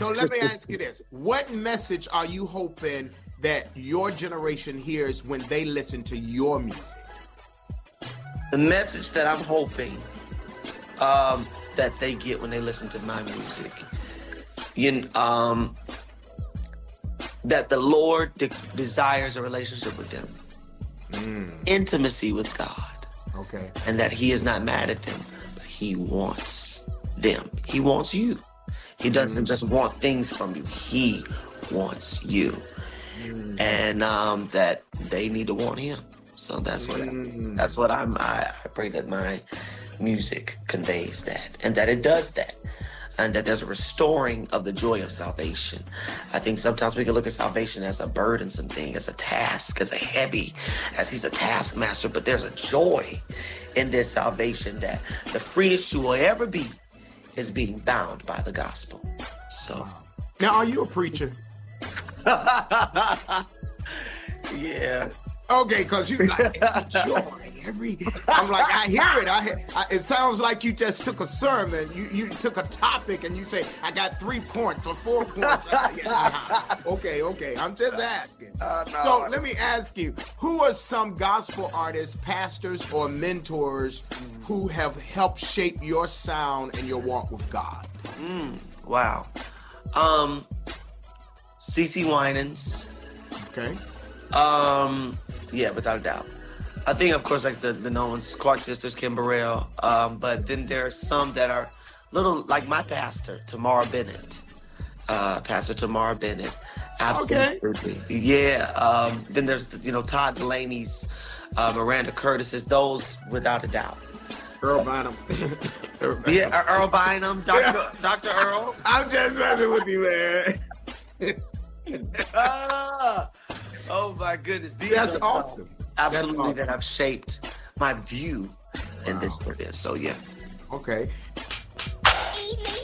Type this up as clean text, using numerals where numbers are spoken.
So let me ask you this. What message are you hoping that your generation hears when they listen to your music? The message that I'm hoping that they get when they listen to my music, that the Lord desires a relationship with them, intimacy with God. Okay. And that he is not mad at them, but he wants them. He wants you. He doesn't just want things from you. He wants you. And that they need to want him. So that's what I pray that my music conveys that, and that it does that. And that there's a restoring of the joy of salvation. I think sometimes we can look at salvation as a burdensome thing, as a task, as a heavy, as he's a taskmaster. But there's a joy in this salvation that the freest you will ever be is being bound by the gospel. So now, are you a preacher? Yeah. Okay, because you like joy. I'm like, I hear it. It sounds like you just took a sermon. You took a topic and you say, I got 3 points or 4 points. Okay. I'm just asking. No. So let me ask you, who are some gospel artists, pastors, or mentors who have helped shape your sound and your walk with God? Wow. CeCe Winans. Okay. Yeah, without a doubt. I think, of course, like the known ones, Clark Sisters, Kim Burrell. But then there are some that are little, like my pastor, Tamara Bennett. Pastor Tamara Bennett. Absolutely. Okay. Yeah. Then there's, Todd Delaney's, Miranda Curtis's, those without a doubt. Earl Bynum. Yeah, Earl Bynum, Dr. Earl. I'm just messing with you, man. Oh my goodness. That's awesome. Absolutely. That's awesome. That have shaped my view in this area. So yeah. Okay.